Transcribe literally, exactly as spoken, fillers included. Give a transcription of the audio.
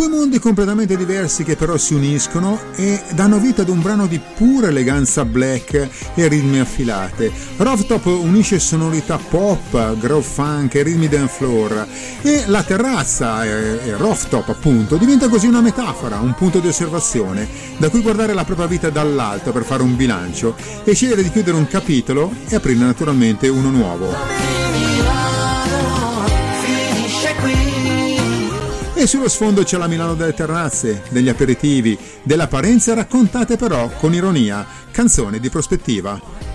Due mondi completamente diversi che però si uniscono e danno vita ad un brano di pura eleganza black e ritmi affilate. Rooftop unisce sonorità pop, groove funk e ritmi dance floor, e la terrazza e, e Rooftop appunto diventa così una metafora, un punto di osservazione da cui guardare la propria vita dall'alto per fare un bilancio e scegliere di chiudere un capitolo e aprirne naturalmente uno nuovo. E sullo sfondo c'è la Milano delle terrazze, degli aperitivi, delle apparenze raccontate però con ironia, canzone di prospettiva.